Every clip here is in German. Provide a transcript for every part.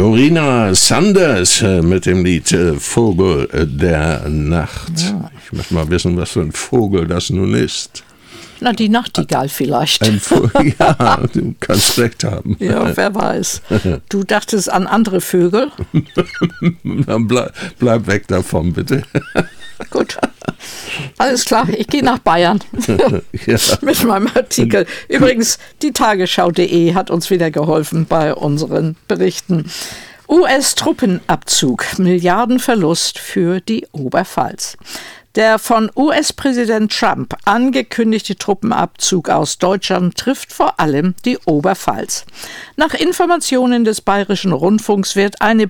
Dorina Sanders mit dem Lied Vogel der Nacht. Ja. Ich möchte mal wissen, was für ein Vogel das nun ist. Na, die Nachtigall vielleicht. Ja, du kannst recht haben. Ja, wer weiß. Du dachtest an andere Vögel? Dann bleib weg davon, bitte. Gut. Alles klar, ich gehe nach Bayern ja. Mit meinem Artikel. Übrigens, die Tagesschau.de hat uns wieder geholfen bei unseren Berichten. US-Truppenabzug, Milliardenverlust für die Oberpfalz. Der von US-Präsident Trump angekündigte Truppenabzug aus Deutschland trifft vor allem die Oberpfalz. Nach Informationen des Bayerischen Rundfunks wird eine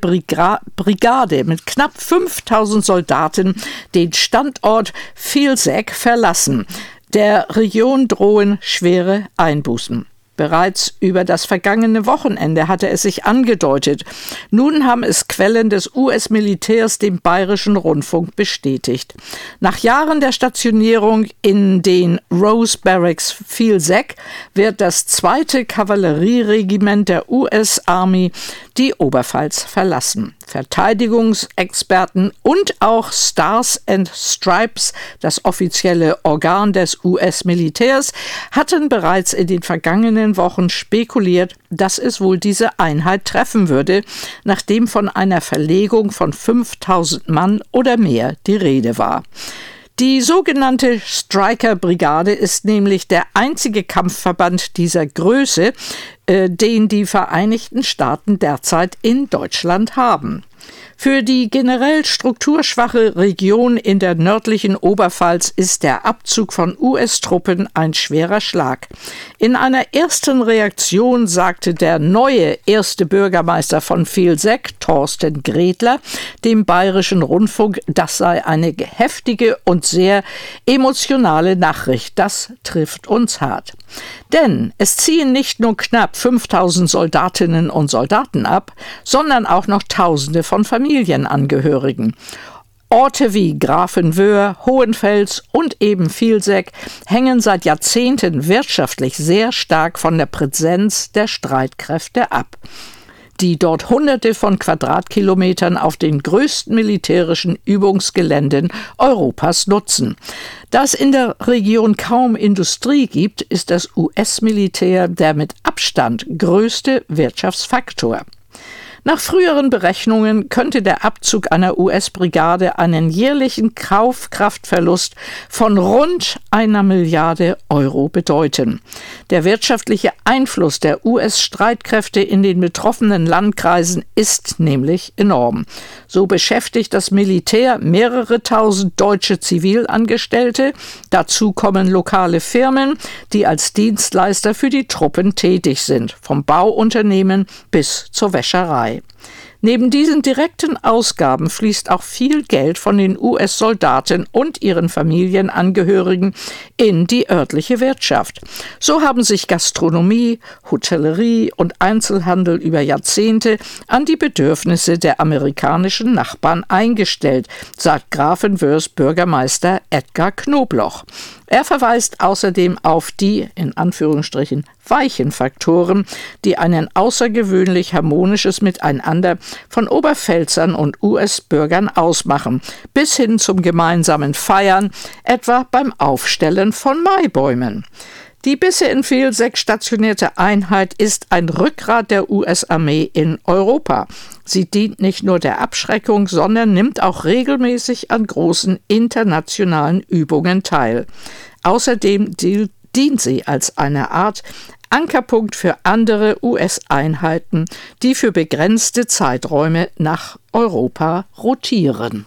Brigade mit knapp 5000 Soldaten den Standort Vilseck verlassen. Der Region drohen schwere Einbußen. Bereits über das vergangene Wochenende hatte es sich angedeutet. Nun haben es Quellen des US-Militärs dem Bayerischen Rundfunk bestätigt. Nach Jahren der Stationierung in den Rose Barracks Vilseck wird das 2. Kavallerieregiment der US Army die Oberpfalz verlassen. Verteidigungsexperten und auch Stars and Stripes, das offizielle Organ des US-Militärs, hatten bereits in den vergangenen Wochen spekuliert, dass es wohl diese Einheit treffen würde, nachdem von einer Verlegung von 5000 Mann oder mehr die Rede war. Die sogenannte Stryker-Brigade ist nämlich der einzige Kampfverband dieser Größe, den die Vereinigten Staaten derzeit in Deutschland haben. Für die generell strukturschwache Region in der nördlichen Oberpfalz ist der Abzug von US-Truppen ein schwerer Schlag. In einer ersten Reaktion sagte der neue erste Bürgermeister von Vilseck, Thorsten Gretler, dem Bayerischen Rundfunk, das sei eine heftige und sehr emotionale Nachricht. Das trifft uns hart. Denn es ziehen nicht nur knapp 5000 Soldatinnen und Soldaten ab, sondern auch noch Tausende von Familienangehörigen. Orte wie Grafenwöhr, Hohenfels und eben Vilseck hängen seit Jahrzehnten wirtschaftlich sehr stark von der Präsenz der Streitkräfte ab, die dort Hunderte von Quadratkilometern auf den größten militärischen Übungsgeländen Europas nutzen. Da es in der Region kaum Industrie gibt, ist das US-Militär der mit Abstand größte Wirtschaftsfaktor. Nach früheren Berechnungen könnte der Abzug einer US-Brigade einen jährlichen Kaufkraftverlust von rund 1 Milliarde Euro bedeuten. Der wirtschaftliche Einfluss der US-Streitkräfte in den betroffenen Landkreisen ist nämlich enorm. So beschäftigt das Militär mehrere tausend deutsche Zivilangestellte. Dazu kommen lokale Firmen, die als Dienstleister für die Truppen tätig sind, vom Bauunternehmen bis zur Wäscherei. Neben diesen direkten Ausgaben fließt auch viel Geld von den US-Soldaten und ihren Familienangehörigen in die örtliche Wirtschaft. So haben sich Gastronomie, Hotellerie und Einzelhandel über Jahrzehnte an die Bedürfnisse der amerikanischen Nachbarn eingestellt, sagt Grafenwöhrs Bürgermeister Edgar Knobloch. Er verweist außerdem auf die, in Anführungsstrichen, weichen Faktoren, die ein außergewöhnlich harmonisches Miteinander von Oberpfälzern und US-Bürgern ausmachen, bis hin zum gemeinsamen Feiern, etwa beim Aufstellen von Maibäumen. Die bisher in Vilseck stationierte Einheit ist ein Rückgrat der US-Armee in Europa. Sie dient nicht nur der Abschreckung, sondern nimmt auch regelmäßig an großen internationalen Übungen teil. Außerdem dient sie als eine Art Ankerpunkt für andere US-Einheiten, die für begrenzte Zeiträume nach Europa rotieren.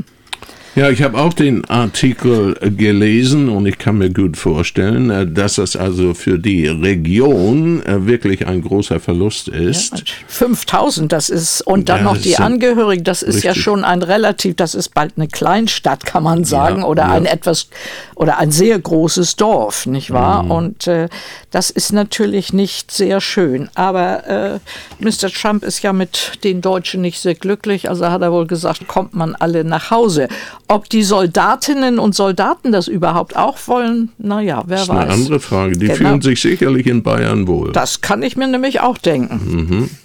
Ja, ich habe auch den Artikel gelesen und ich kann mir gut vorstellen, dass es also für die Region wirklich ein großer Verlust ist. Ja, 5000, das ist, und dann noch die Angehörigen, das ist richtig. Ja schon ein relativ, das ist bald eine Kleinstadt, kann man sagen, oder ein sehr großes Dorf, nicht wahr? Mhm. Und das ist natürlich nicht sehr schön. Aber Mr. Trump ist ja mit den Deutschen nicht sehr glücklich, also hat er wohl gesagt, kommt man alle nach Hause. Ob die Soldatinnen und Soldaten das überhaupt auch wollen, naja, wer weiß. Das ist eine andere Frage. Die fühlen sich sicherlich in Bayern wohl. Das kann ich mir nämlich auch denken. Mhm.